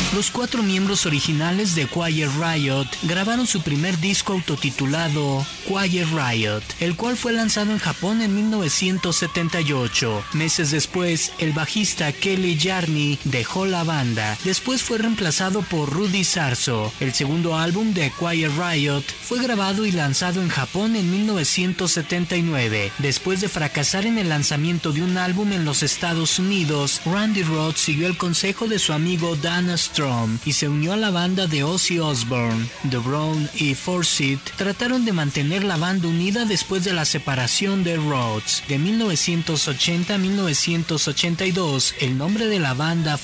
Los 4 miembros originales de Quiet Riot grabaron su primer disco autotitulado Quiet Riot, el cual fue lanzado en Japón en 1978. Meses después, el bajista Kelly Jarney dejó la banda. Después fue reemplazado por Rudy Sarzo. El segundo álbum de Quiet Riot fue grabado y lanzado en Japón en 1979. Después de fracasar en el lanzamiento de un álbum en los Estados Unidos, Randy Rhoads siguió el consejo de su amigo Dan Strom y se unió a la banda de Ozzy Osbourne. The Brown y Forsyth trataron de mantener la banda unida después de la separación de Rhoads. De 1980 a 1982, el nombre de la banda